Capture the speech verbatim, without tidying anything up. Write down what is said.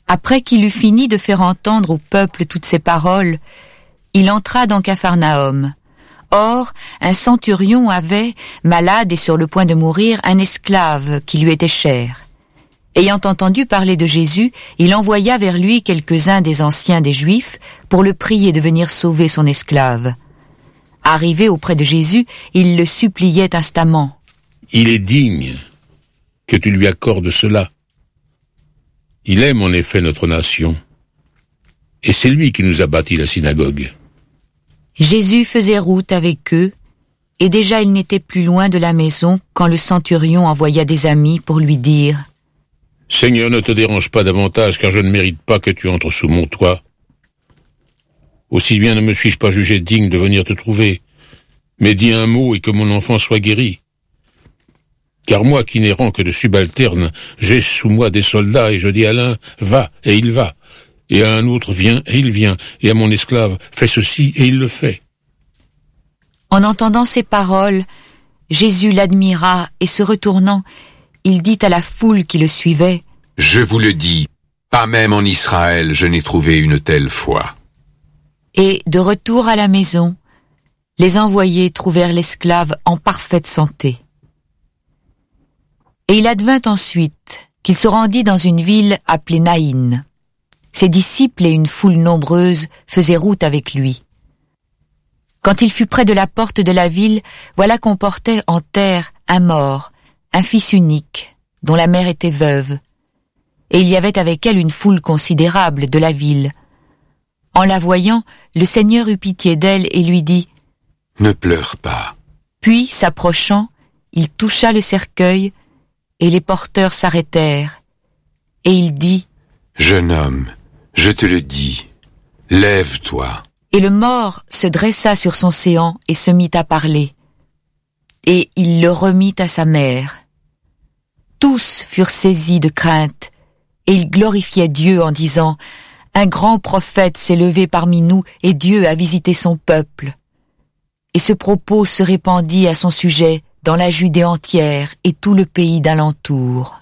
Après qu'il eut fini de faire entendre au peuple toutes ces paroles, il entra dans Capharnaüm. Or, un centurion avait, malade et sur le point de mourir, un esclave qui lui était cher. Ayant entendu parler de Jésus, il envoya vers lui quelques-uns des anciens des Juifs pour le prier de venir sauver son esclave. Arrivé auprès de Jésus, il le suppliait instamment. « Il est digne que tu lui accordes cela. Il aime en effet notre nation, et c'est lui qui nous a bâti la synagogue. » Jésus faisait route avec eux, et déjà il n'était plus loin de la maison quand le centurion envoya des amis pour lui dire « Seigneur, ne te dérange pas davantage, car je ne mérite pas que tu entres sous mon toit. Aussi bien ne me suis-je pas jugé digne de venir te trouver, mais dis un mot et que mon enfant soit guéri. Car moi, qui n'ai rang que de subalterne, j'ai sous moi des soldats, et je dis à l'un, va, et il va. Et à un autre, viens, et il vient, et à mon esclave, fais ceci, et il le fait. » En entendant ces paroles, Jésus l'admira, et se retournant, il dit à la foule qui le suivait, « Je vous le dis, pas même en Israël je n'ai trouvé une telle foi. » Et, de retour à la maison, les envoyés trouvèrent l'esclave en parfaite santé. Et il advint ensuite qu'il se rendit dans une ville appelée Naïn. Ses disciples et une foule nombreuse faisaient route avec lui. Quand il fut près de la porte de la ville, voilà qu'on portait en terre un mort, un fils unique, dont la mère était veuve. Et il y avait avec elle une foule considérable de la ville. En la voyant, le Seigneur eut pitié d'elle et lui dit « Ne pleure pas. » Puis, s'approchant, il toucha le cercueil, et les porteurs s'arrêtèrent. Et il dit « Jeune homme, je te le dis, lève-toi. » Et le mort se dressa sur son séant et se mit à parler. Et il le remit à sa mère. Tous furent saisis de crainte, et ils glorifiaient Dieu en disant « Un grand prophète s'est levé parmi nous, et Dieu a visité son peuple. » Et ce propos se répandit à son sujet dans la Judée entière et tout le pays d'alentour.